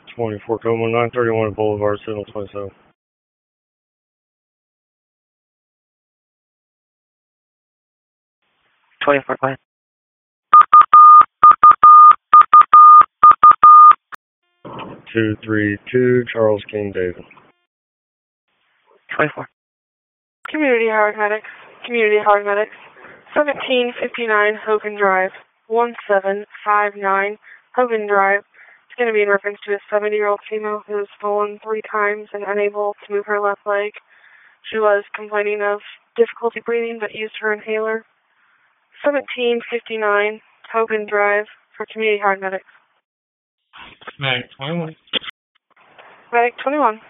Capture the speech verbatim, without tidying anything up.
twenty-four Coma, nine thirty-one Boulevard, Signal twenty-seven. twenty-four, go ahead. two three two, Charles King, David. twenty-four. Community Howard Medics. Community Howard Medics. seventeen fifty-nine Hogan Drive. one seven five nine Hogan Drive. It's going to be in reference to a seventy-year-old female who has fallen three times and unable to move her left leg. She was complaining of difficulty breathing but used her inhaler. seventeen fifty-nine Hogan Drive for Community Howard Medics. Medic twenty-one. Medic twenty-one.